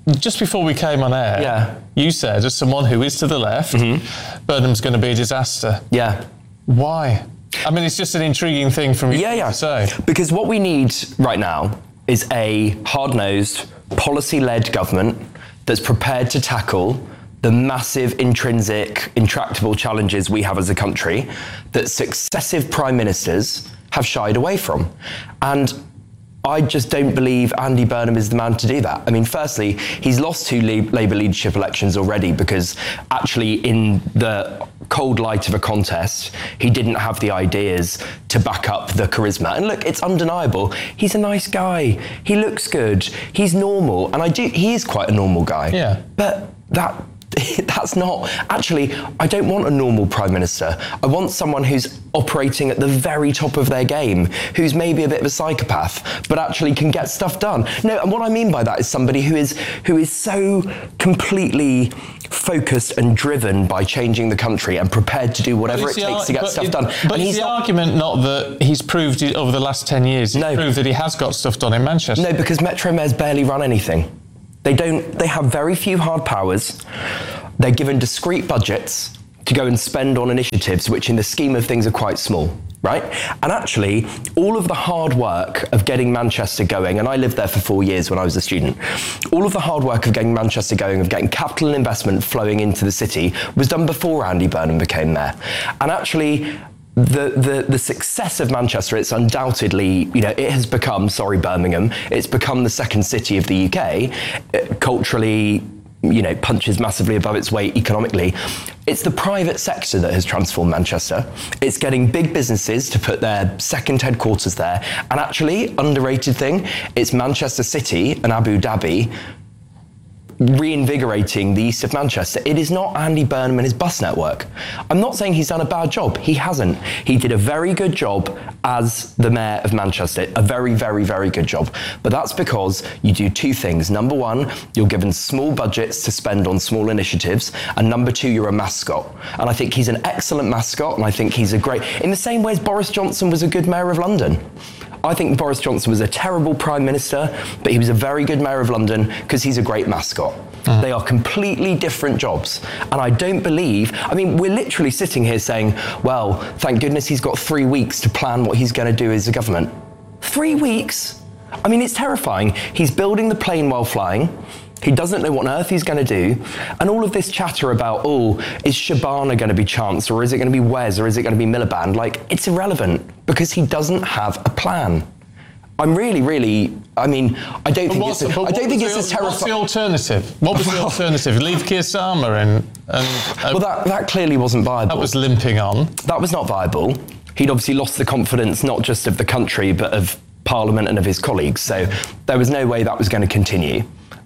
Speaker 7: just before we came on air, you said, as someone who is to the left, Burnham's going to be a disaster.
Speaker 12: Yeah.
Speaker 7: Why? I mean, it's just an intriguing thing from you to say.
Speaker 12: Because what we need right now is a hard-nosed, policy-led government that's prepared to tackle the massive, intrinsic, intractable challenges we have as a country that successive prime ministers have shied away from. And I just don't believe Andy Burnham is the man to do that. I mean, firstly, he's lost 2 Labour leadership elections already because actually in the cold light of a contest, he didn't have the ideas to back up the charisma. And look, it's undeniable. He's a nice guy. He looks good. He's normal. And he is quite a normal guy.
Speaker 7: Yeah.
Speaker 12: But that's not, actually, I don't want a normal Prime Minister. I want someone who's operating at the very top of their game, who's maybe a bit of a psychopath, but actually can get stuff done. No, and what I mean by that is somebody who is so completely focused and driven by changing the country and prepared to do whatever it takes to get stuff done.
Speaker 7: But is the argument not that he's proved it over the last 10 years, he's proved that he has got stuff done in Manchester?
Speaker 12: No, because Metro Mayors barely run anything. They have very few hard powers. They're given discrete budgets to go and spend on initiatives, which in the scheme of things are quite small, right? And actually, all of the hard work of getting Manchester going, and I lived there for 4 years when I was a student, all of the hard work of getting Manchester going, of getting capital and investment flowing into the city, was done before Andy Burnham became mayor. And actually, the success of Manchester, it's undoubtedly, it has become, sorry Birmingham, it's become the second city of the UK. It culturally, punches massively above its weight economically. It's the private sector that has transformed Manchester. It's getting big businesses to put their second headquarters there. And actually, underrated thing, it's Manchester City and Abu Dhabi reinvigorating the east of Manchester. It is not Andy Burnham and his bus network. I'm not saying he's done a bad job. He hasn't. He did a very good job as the mayor of Manchester. A very, very, very good job. But that's because you do 2 things. Number 1, you're given small budgets to spend on small initiatives. And number 2, you're a mascot. And I think he's an excellent mascot. And I think he's a great, in the same way as Boris Johnson was a good mayor of London. I think Boris Johnson was a terrible Prime Minister, but he was a very good Mayor of London because he's a great mascot. They are completely different jobs. And I don't believe, we're literally sitting here saying, well, thank goodness he's got 3 weeks to plan what he's going to do as a government. 3 weeks? It's terrifying. He's building the plane while flying. He doesn't know what on earth he's going to do. And all of this chatter about, is Shabana going to be Chance, or is it going to be Wes, or is it going to be Miliband? It's irrelevant, because he doesn't have a plan. I'm really, I don't think it's as terrifying.
Speaker 7: What's the alternative? What was the alternative? Leave Keir Starmer and
Speaker 12: well, that clearly wasn't viable.
Speaker 7: That was limping on.
Speaker 12: That was not viable. He'd obviously lost the confidence not just of the country, but of Parliament and of his colleagues. So there was no way that was going to continue.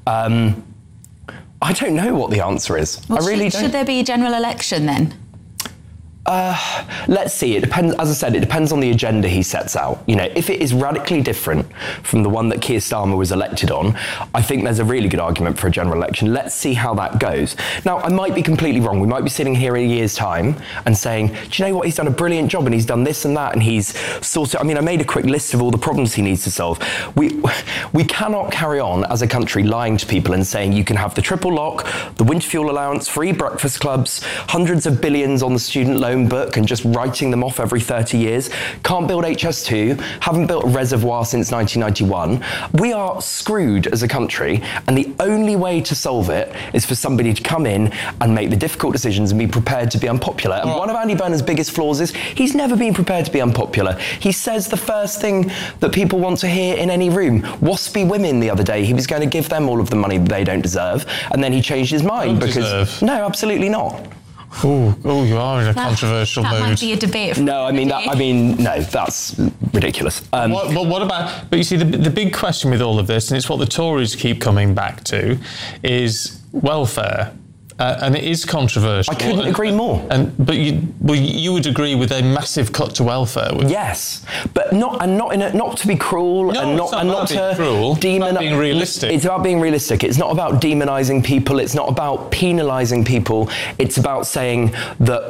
Speaker 12: I don't know what the answer is.
Speaker 10: Well,
Speaker 12: I really don't.
Speaker 10: Should there be a general election then?
Speaker 12: Let's see. It depends. As I said, it depends on the agenda he sets out. If it is radically different from the one that Keir Starmer was elected on, I think there's a really good argument for a general election. Let's see how that goes. Now, I might be completely wrong. We might be sitting here in a year's time and saying, do you know what? He's done a brilliant job and he's done this and that and he's sorted. I made a quick list of all the problems he needs to solve. We cannot carry on as a country lying to people and saying you can have the triple lock, the winter fuel allowance, free breakfast clubs, hundreds of billions on the student loan book and just writing them off every 30 years, can't build HS2, haven't built a reservoir since 1991. We are screwed as a country, and the only way to solve it is for somebody to come in and make the difficult decisions and be prepared to be unpopular. And one of Andy Burnham's biggest flaws is he's never been prepared to be unpopular. He says the first thing that people want to hear in any room. Waspy women the other day, he was going to give them all of the money they don't deserve, and then he changed his mind because... No, absolutely not.
Speaker 7: Oh, you are in a controversial mood.
Speaker 10: That might be a debate.
Speaker 12: No, no, that's ridiculous.
Speaker 7: What about? But you see, the big question with all of this, and it's what the Tories keep coming back to, is welfare. And it is controversial.
Speaker 12: I couldn't agree more.
Speaker 7: But you would agree with a massive cut to welfare, wouldn't you?
Speaker 12: Yes, but not to be cruel and not to demonize.
Speaker 7: Being realistic.
Speaker 12: It's about being realistic. It's not about demonizing people. It's not about penalizing people. It's about saying that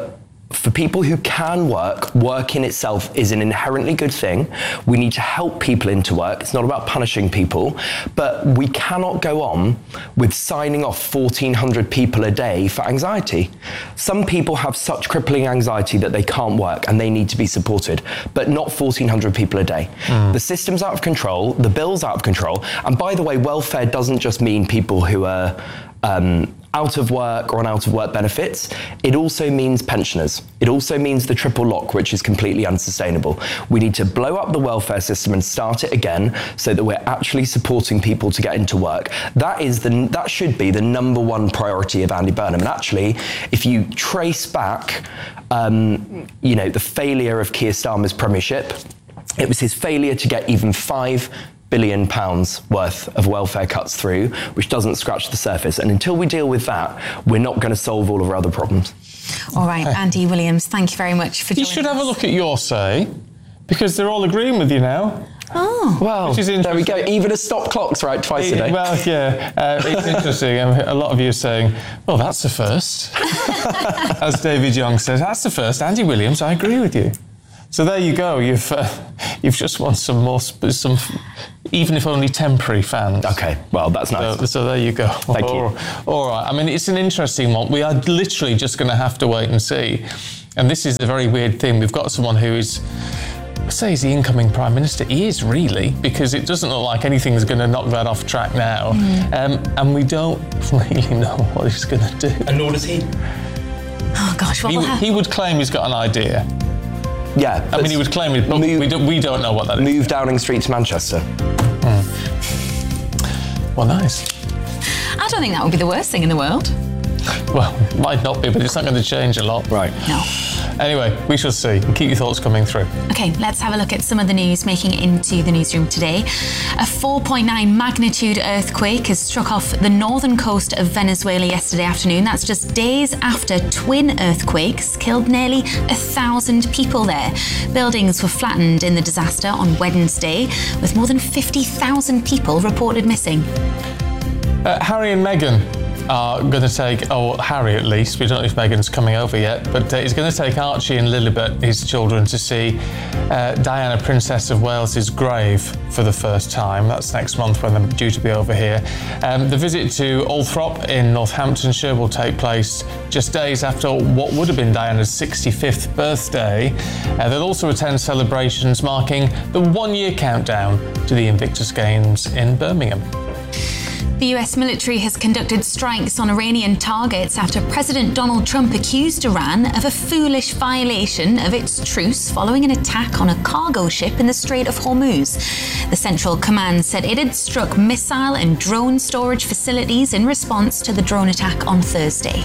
Speaker 12: For people who can work, work in itself is an inherently good thing. We need to help people into work. It's not about punishing people, but we cannot go on with signing off 1,400 people a day for anxiety. Some people have such crippling anxiety that they can't work and they need to be supported, but not 1,400 people a day. The system's out of control, the bill's out of control, and by the way, welfare doesn't just mean people who are out of work or on out of work benefits. It also means pensioners. It also means the triple lock, which is completely unsustainable. We need to blow up the welfare system and start it again so that we're actually supporting people to get into work. That should be the number one priority of Andy Burnham. And actually, if you trace back, the failure of Keir Starmer's premiership, it was his failure to get even £5 billion worth of welfare cuts through, which doesn't scratch the surface. And until we deal with that, we're not going to solve all of our other problems.
Speaker 10: All right, Andy Williams, thank you very much for joining us.
Speaker 7: You should have a look at your say, because they're all agreeing with you now.
Speaker 10: Oh.
Speaker 12: Well, there we go. Even a stop clock's right twice a day.
Speaker 7: Well, yeah, it's interesting. A lot of you are saying, well, that's the first. As David Young says, that's the first. Andy Williams, I agree with you. So there you go. You've just won some even if only temporary fans.
Speaker 12: Okay, well, that's nice.
Speaker 7: So there you go.
Speaker 12: Thank you.
Speaker 7: All right. I mean, it's an interesting one. We are literally just going to have to wait and see. And this is a very weird thing. We've got someone who is, I say he's the incoming Prime Minister. He is really, because it doesn't look like anything's going to knock that off track now. And we don't really know what he's going to do.
Speaker 12: And nor does he.
Speaker 10: Oh, gosh, what will happen?
Speaker 7: He would claim he's got an idea.
Speaker 12: Yeah.
Speaker 7: I mean, he would claim it, but we don't know what that is.
Speaker 12: Move Downing Street to Manchester.
Speaker 7: Well, nice.
Speaker 10: I don't think that would be the worst thing in the world.
Speaker 7: Well, it might not be, but it's not going to change a lot.
Speaker 12: Right.
Speaker 10: No.
Speaker 7: Anyway, we shall see. Keep your thoughts coming through.
Speaker 10: OK, let's have a look at some of the news making it into the newsroom today. A 4.9 magnitude earthquake has struck off the northern coast of Venezuela yesterday afternoon. That's just days after twin earthquakes killed nearly 1,000 people there. Buildings were flattened in the disaster on Wednesday, with more than 50,000 people reported missing.
Speaker 7: Harry and Meghan are going to take, Harry at least, we don't know if Meghan's coming over yet, but he's going to take Archie and Lilibet, his children, to see Diana, Princess of Wales's grave for the first time. That's next month when they're due to be over here. The visit to Althorp in Northamptonshire will take place just days after what would have been Diana's 65th birthday. They'll also attend celebrations marking the one-year countdown to the Invictus Games in Birmingham.
Speaker 10: The US military has conducted strikes on Iranian targets after President Donald Trump accused Iran of a foolish violation of its truce following an attack on a cargo ship in the Strait of Hormuz. The Central Command said it had struck missile and drone storage facilities in response to the drone attack on Thursday.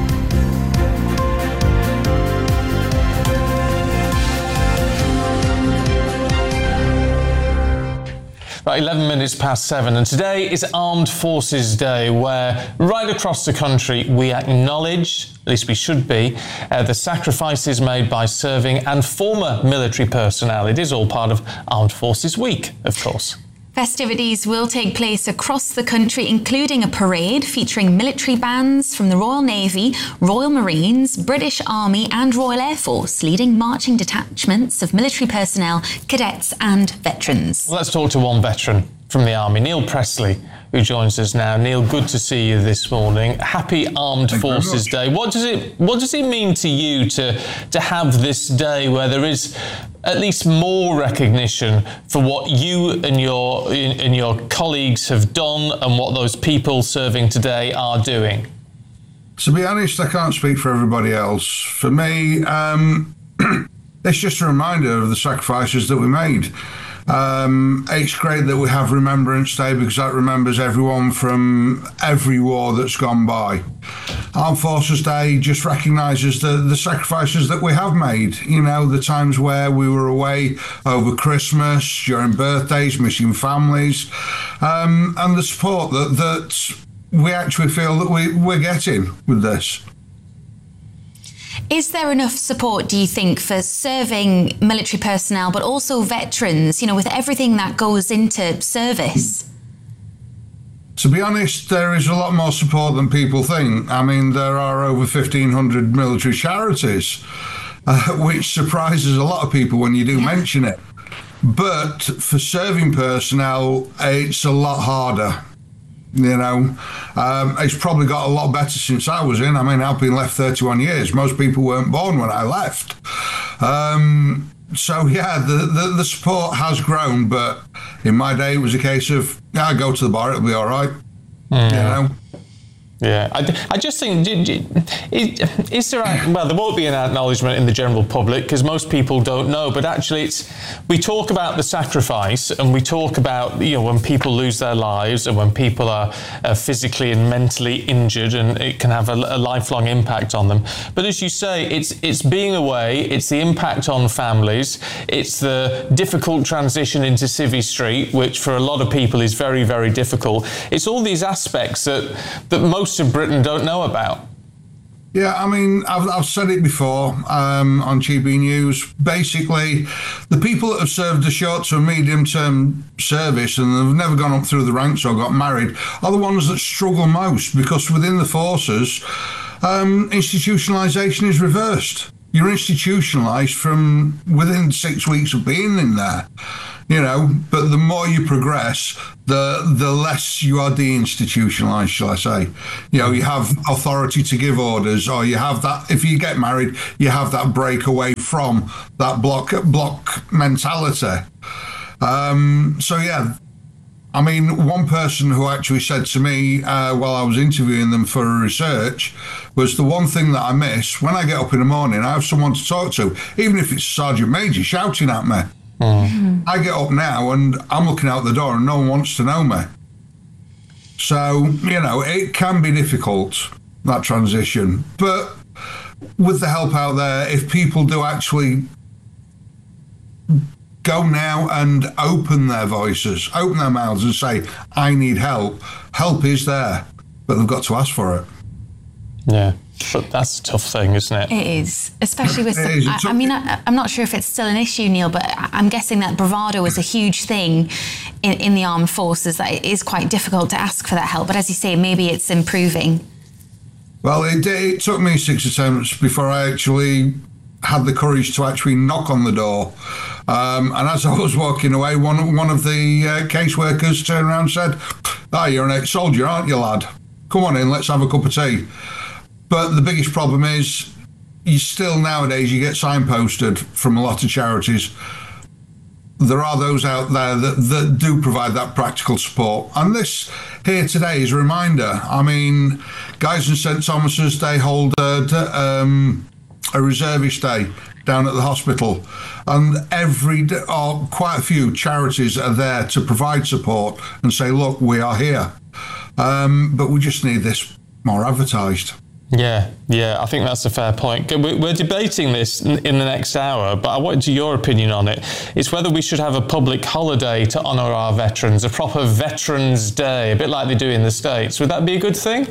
Speaker 7: Right, 11 minutes past 7, and today is Armed Forces Day, where right across the country we acknowledge, at least we should be, the sacrifices made by serving and former military personnel. It is all part of Armed Forces Week, of course.
Speaker 10: Festivities will take place across the country, including a parade featuring military bands from the Royal Navy, Royal Marines, British Army and Royal Air Force, leading marching detachments of military personnel, cadets and veterans.
Speaker 7: Well, let's talk to one veteran from the Army, Neil Presley, who joins us now. Neil, good to see you this morning. Happy Armed Forces Day. What does it mean to you to have this day where there is at least more recognition for what you and your colleagues have done and what those people serving today are doing?
Speaker 13: To be honest, I can't speak for everybody else. For me, it's just a reminder of the sacrifices that we made. It's great that we have Remembrance Day because that remembers everyone from every war that's gone by. Armed Forces Day just recognises the sacrifices that we have made. You know, the times where we were away over Christmas, during birthdays, missing families, and the support that we actually feel that we're getting with this.
Speaker 10: Is there enough support, do you think, for serving military personnel, but also veterans, you know, with everything that goes into service?
Speaker 13: To be honest, there is a lot more support than people think. I mean, there are over 1,500 military charities. which surprises a lot of people when you do mention it. But for serving personnel, it's a lot harder. You know, it's probably got a lot better since I was in. I mean, I've been left 31 years. Most people weren't born when I left. So, yeah, the support has grown, but in my day, it was a case of, yeah, go to the bar, it'll be all right. You know?
Speaker 7: Yeah, I just think, is there, well, there won't be an acknowledgement in the general public because most people don't know, but actually we talk about the sacrifice and we talk about, you know, when people lose their lives and when people are physically and mentally injured, and it can have a lifelong impact on them. But as you say, it's being away, it's the impact on families, it's the difficult transition into Civvy Street, which for a lot of people is very, very difficult. It's all these aspects that most of Britain don't know about.
Speaker 13: Yeah, I mean, I've said it before on GB News. Basically, the people that have served a short to medium-term service and have never gone up through the ranks or got married are the ones that struggle most, because within the forces, institutionalisation is reversed. You're institutionalised from within 6 weeks of being in there. You know, but the more you progress, the less you are deinstitutionalised, shall I say. You know, you have authority to give orders, or you have that, if you get married, you have that break away from that block mentality. So, yeah, I mean, one person who actually said to me while I was interviewing them for research was, the one thing that I miss, when I get up in the morning, I have someone to talk to, even if it's Sergeant Major shouting at me. I get up now and I'm looking out the door and no one wants to know me. So, you know, it can be difficult, that transition. But with the help out there, if people do actually go now and open their voices, open their mouths and say, I need help, help is there, but they've got to ask for it.
Speaker 7: Yeah. But that's a tough thing, isn't it?
Speaker 10: It is, especially with I mean, I'm not sure if it's still an issue, Neil, but I'm guessing that bravado is a huge thing in the armed forces, that it is quite difficult to ask for that help. But as you say, maybe it's improving.
Speaker 13: Well, it took me 6 attempts before I actually had the courage to actually knock on the door. And as I was walking away, one of the caseworkers turned around and said, "Oh, you're an ex-soldier, aren't you, lad? Come on in, let's have a cup of tea." But the biggest problem is, you still nowadays, you get signposted from a lot of charities. There are those out there that do provide that practical support. And this here today is a reminder. I mean, Guys and St Thomas's, they hold a reservist day down at the hospital. And quite a few charities are there to provide support and say, look, we are here. But we just need this more advertised.
Speaker 7: Yeah, I think that's a fair point. We're debating this in the next hour, but I wanted your opinion on it. It's whether we should have a public holiday to honour our veterans, a proper Veterans Day, a bit like they do in the States. Would that be a good thing?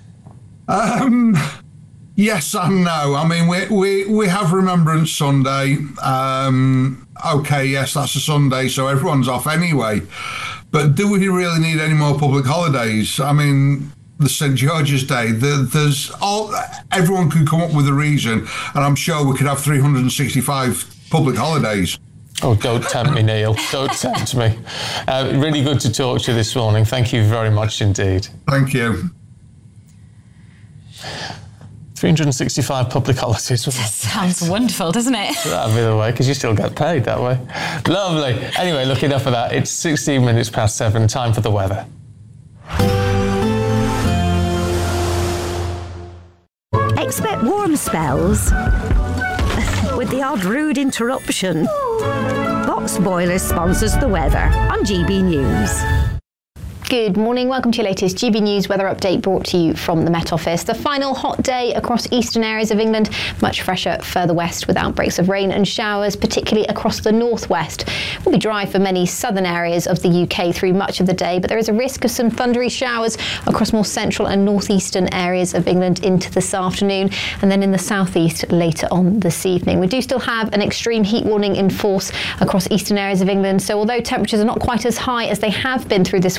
Speaker 13: Yes and no. I mean, we have Remembrance Sunday. Okay, yes, that's a Sunday, so everyone's off anyway. But do we really need any more public holidays? I mean, the St George's Day, everyone can come up with a reason, and I'm sure we could have 365 public holidays.
Speaker 7: Oh, don't tempt me, Neil. Don't tempt me. Really good to talk to you this morning. Thank you very much indeed.
Speaker 13: Thank you.
Speaker 7: 365 public holidays.
Speaker 10: That sounds wonderful, doesn't it?
Speaker 7: That'd be the way, because you still get paid that way. Lovely. Anyway, look, enough of that. It's 16 minutes past 7. Time for the weather.
Speaker 2: Expect warm spells with the odd rude interruption. Box Boilers sponsors the weather on GB News.
Speaker 15: Good morning, welcome to your latest GB News weather update, brought to you from the Met Office. The final hot day across eastern areas of England, much fresher further west with outbreaks of rain and showers, particularly across the northwest. It will be dry for many southern areas of the UK through much of the day, but there is a risk of some thundery showers across more central and northeastern areas of England into this afternoon, and then in the southeast later on this evening. We do still have an extreme heat warning in force across eastern areas of England, so although temperatures are not quite as high as they have been through this week,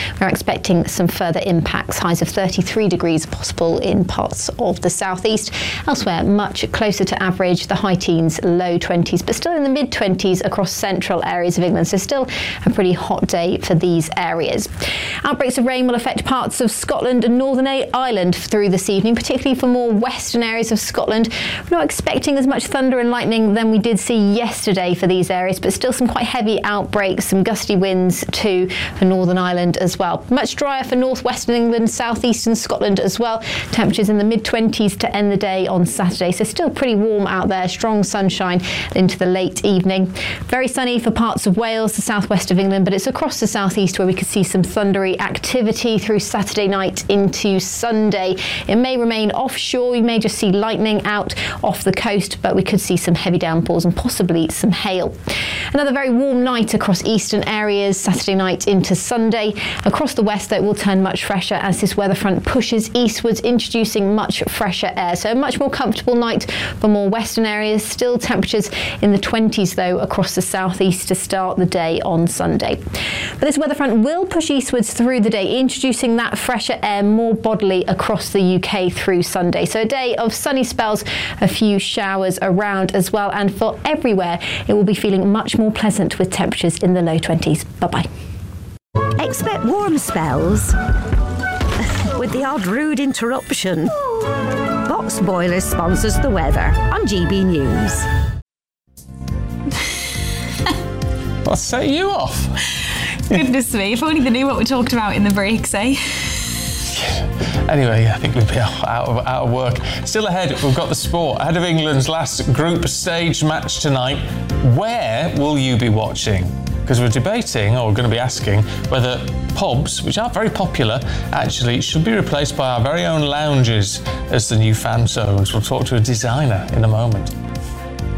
Speaker 15: We're expecting some further impacts, highs of 33 degrees possible in parts of the southeast. Elsewhere, much closer to average, the high teens, low 20s, but still in the mid-20s across central areas of England, so still a pretty hot day for these areas. Outbreaks of rain will affect parts of Scotland and Northern Ireland through this evening, particularly for more western areas of Scotland. We're not expecting as much thunder and lightning than we did see yesterday for these areas, but still some quite heavy outbreaks, some gusty winds too for Northern Ireland as well. Much drier for northwestern England, southeastern Scotland as well. Temperatures in the mid-20s to end the day on Saturday, so still pretty warm out there, strong sunshine into the late evening. Very sunny for parts of Wales, the southwest of England, but it's across the southeast where we could see some thundery activity through Saturday night into Sunday. It may remain offshore, we may just see lightning out off the coast, but we could see some heavy downpours and possibly some hail. Another very warm night across eastern areas, Saturday night into Sunday. Across the west, though, it will turn much fresher as this weather front pushes eastwards, introducing much fresher air. So a much more comfortable night for more western areas. Still temperatures in the 20s, though, across the southeast to start the day on Sunday. But this weather front will push eastwards through the day, introducing that fresher air more bodily across the UK through Sunday. So a day of sunny spells, a few showers around as well, and for everywhere it will be feeling much more pleasant with temperatures in the low 20s. Bye-bye.
Speaker 2: Expect warm spells with the odd rude interruption. Box Boilers sponsors the weather on GB News.
Speaker 7: I'll set you off.
Speaker 10: Goodness me, if only they knew what we talked about in the breaks, eh?
Speaker 7: Anyway, I think we'll be out of work. Still ahead, we've got the sport. Ahead of England's last group stage match tonight, where will you be watching? Because we're debating, or we're going to be asking, whether pubs, which are very popular, actually should be replaced by our very own lounges as the new fan zones. We'll talk to a designer in a moment.